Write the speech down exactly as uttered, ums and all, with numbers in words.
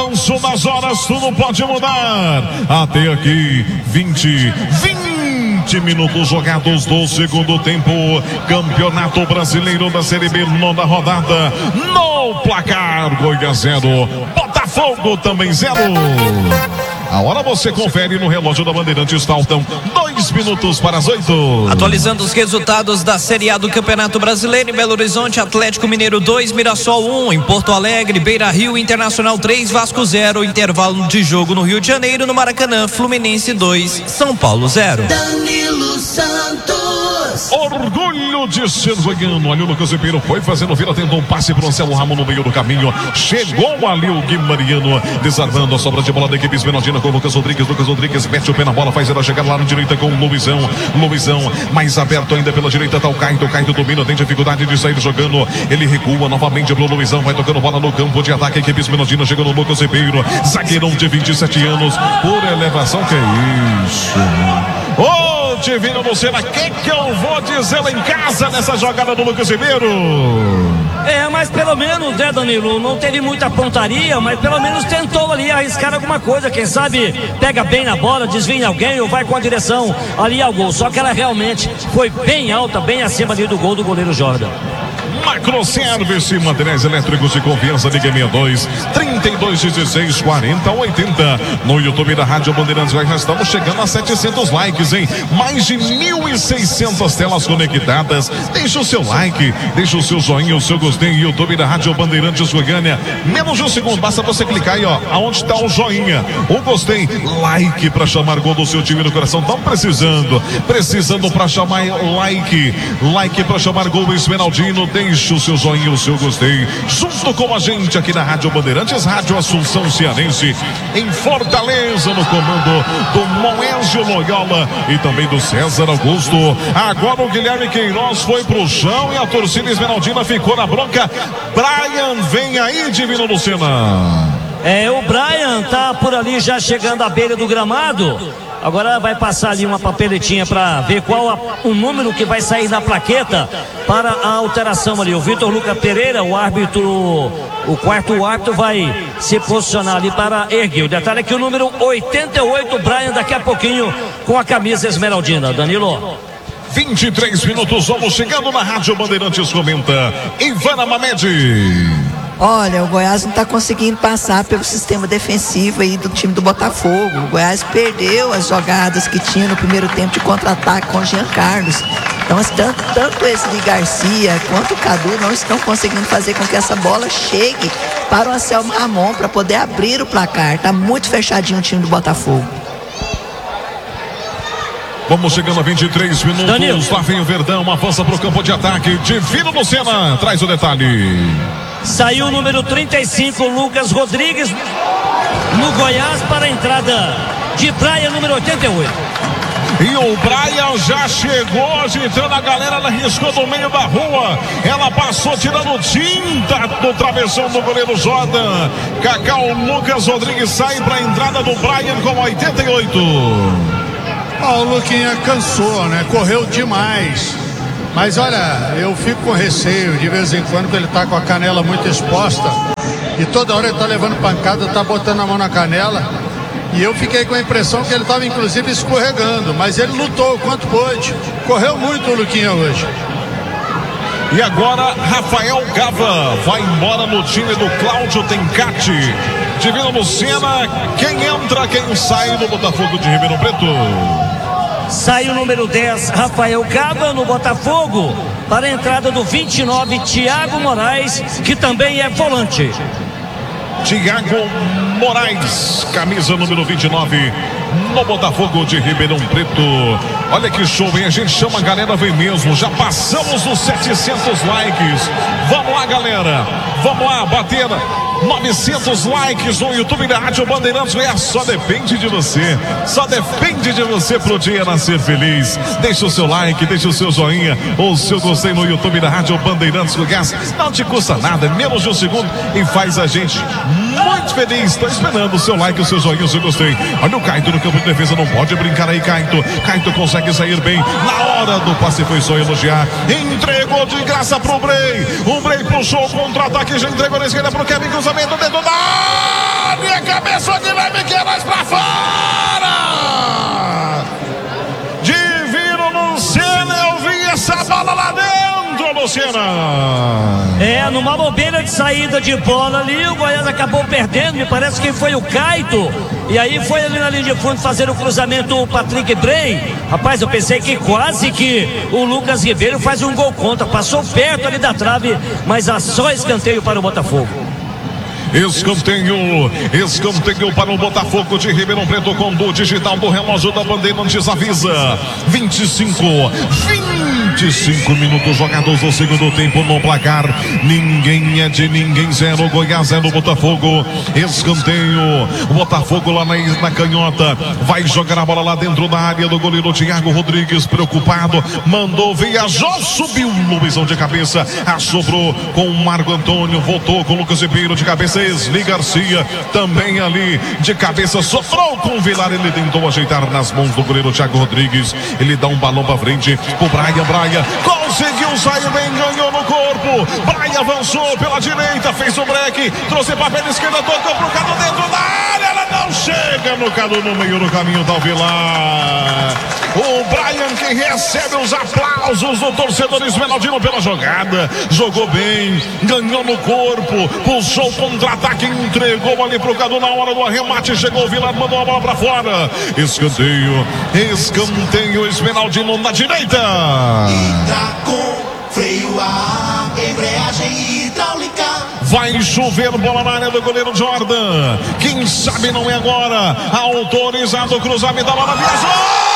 avanço das horas, tudo pode mudar. Até aqui, vinte, vinte minutos jogados do segundo tempo. Campeonato Brasileiro da Série B, nona rodada. No placar, Goiás zero, Botafogo também zero. A hora você confere no relógio da Bandeirantes. Faltam dois minutos para as oito. Atualizando os resultados da Série A do Campeonato Brasileiro: em Belo Horizonte, Atlético Mineiro dois, Mirassol um. Em Porto Alegre, Beira Rio, Internacional três, Vasco zero. Intervalo de jogo no Rio de Janeiro. No Maracanã, Fluminense dois, São Paulo zero. Danilo Santos. Orgulho de ser goiano. Olha o Lucas Ribeiro, foi fazendo vira, tendo um passe para o Anselmo Ramo no meio do caminho. Chegou ali o Guimariano, desarmando a sobra de bola da equipe esmeraldina com o Lucas Rodrigues. Lucas Rodrigues mete o pé na bola, faz ela chegar lá na direita com o Luizão. Luizão, mais aberto ainda pela direita, tá o Caio. O Caio domina, tem dificuldade de sair jogando. Ele recua novamente pro Luizão, vai tocando bola no campo de ataque. A equipe esmeraldina chega no Lucas Ribeiro, zagueirão de vinte e sete anos, por elevação. Que é isso, Ô, oh, Divino Lucena, o que que eu vou dizer lá em casa nessa jogada do Lucas Ribeiro? É, mas pelo menos, né, Danilo, não teve muita pontaria, mas pelo menos tentou ali arriscar alguma coisa, quem sabe pega bem na bola, desvia em alguém ou vai com a direção ali ao gol, só que ela realmente foi bem alta, bem acima ali do gol do goleiro Jordan. Macro Service, materiais elétricos de confiança, liga sessenta e dois, trinta e dois, dezesseis, quarenta, oitenta. No YouTube da Rádio Bandeirantes, já estamos chegando a setecentos likes, hein? Mais de mil e seiscentas telas conectadas. Deixa o seu like, deixa o seu joinha, o seu gostei. YouTube da Rádio Bandeirantes Goiânia. Menos de um segundo, basta você clicar aí, ó, aonde está o joinha, o gostei, like para chamar gol do seu time no coração. Estão precisando, precisando para chamar like, like para chamar gol esmeraldino. Deixa o seu joinha, o seu gostei, junto com a gente aqui na Rádio Bandeirantes, Rádio Assunção Cearense, em Fortaleza, no comando do Moésio Loyola e também do César Augusto. Agora o Guilherme Queiroz foi pro chão e a torcida esmeraldina ficou na bronca. Brian, vem aí, Divino Lucena. É, o Brian tá por ali já chegando à beira do gramado. Agora vai passar ali uma papeletinha para ver qual a, o número que vai sair na plaqueta para a alteração ali. O Vitor Lucas Pereira, o árbitro, o quarto árbitro, vai se posicionar ali para erguer. O detalhe é que o número oitenta e oito, o Brian, daqui a pouquinho com a camisa esmeraldina. Danilo. vinte e três minutos, vamos chegando na Rádio Bandeirantes, comenta Ivana Mamede. Olha, o Goiás não está conseguindo passar pelo sistema defensivo aí do time do Botafogo. O Goiás perdeu as jogadas que tinha no primeiro tempo de contra-ataque com o Jean Carlos. Então, tanto, tanto esse de Garcia quanto o Cadu não estão conseguindo fazer com que essa bola chegue para o Anselmo Ramon para poder abrir o placar. Está muito fechadinho o time do Botafogo. Vamos chegando a vinte e três minutos. Danilo. Lá vem o Verdão, avança para o campo de ataque. Divino Lucena, traz o detalhe. Saiu o número trinta e cinco, Lucas Rodrigues, no Goiás, para a entrada de Brian, número oitenta e oito. E o Brian já chegou agitando a galera, ela riscou do meio da rua. Ela passou tirando tinta do travessão do goleiro Jordan. Cacau, Lucas Rodrigues sai para a entrada do Brian com oitenta e oito. Ah, o Luquinha cansou, né? Correu demais. Mas olha, eu fico com receio de vez em quando, que ele tá com a canela muito exposta e toda hora ele tá levando pancada, tá botando a mão na canela, e eu fiquei com a impressão que ele tava inclusive escorregando, mas ele lutou o quanto pôde. Correu muito o Luquinha hoje. E agora Rafael Gava vai embora no time do Cláudio Tencati. Divino Lucena, quem entra, quem sai do Botafogo de Ribeirão Preto? Sai o número dez, Rafael Gava, no Botafogo, para a entrada do vinte e nove, Thiago Moraes, que também é volante. Thiago Moraes, camisa número vinte e nove, no Botafogo de Ribeirão Preto. Olha que show, hein? A gente chama a galera, vem mesmo. Já passamos os setecentos likes. Vamos lá, galera. Vamos lá, bater novecentos likes no YouTube da Rádio Bandeirantes. É, só depende de você. Só depende de você pro dia nascer feliz. Deixa o seu like, deixa o seu joinha ou o seu gostei no YouTube da Rádio Bandeirantes Goiás. Não te custa nada, menos de um segundo, e faz a gente muito feliz. Estou esperando o seu like, o seu joinha, o seu gostei. Olha o Caito no campo de defesa, não pode brincar aí, Caito. Caito consegue sair bem. Na hora do passe foi só elogiar. Entregou de graça pro Brei. O Brei puxou o contra-ataque, já entregou na esquerda pro Kevin, cruzamento dentro da área. Luciana. É, numa bobeira de saída de bola ali, o Goiás acabou perdendo, me parece que foi o Caito, e aí foi ali na linha de fundo fazer o cruzamento o Patrick Bray. Rapaz, eu pensei que quase que o Lucas Ribeiro faz um gol contra, passou perto ali da trave, mas só escanteio para o Botafogo. Escanteio, escanteio para o Botafogo de Ribeirão Preto com do digital do relógio da Bandeirantes avisa. vinte e cinco, vinte e cinco minutos jogados no segundo tempo no placar. Ninguém é de ninguém, zero Goiás, zero Botafogo. Escanteio, Botafogo lá na, na canhota, vai jogar a bola lá dentro da área do goleiro Thiago Rodrigues, preocupado, mandou, viajou, subiu, Luizão de cabeça, assobrou com o Marco Antônio, voltou com o Lucas Ribeiro de cabeça, Esli Garcia também ali de cabeça, sobrou com o Vilar, ele tentou ajeitar nas mãos do goleiro Thiago Rodrigues, ele dá um balão pra frente pro Brian, Brian conseguiu sair bem, ganhou no corpo, Brian avançou pela direita, fez o break, trouxe pra pela esquerda, tocou pro Cadu dentro da área, ela não chega no Cadu, no meio do caminho do Vilar. O Brian que recebe os aplausos do torcedor Esmeraldino pela jogada, jogou bem, ganhou no corpo, puxou contra-ataque, entregou ali pro Cadu na hora do arremate, chegou o Vilar, mandou a bola pra fora, escanteio, escanteio Esmeraldino na direita. Hidracon, freio a embreagem hidráulica. Vai chover bola na área do goleiro Jordan, quem sabe não é agora, autorizado o cruzamento, a bola viajou!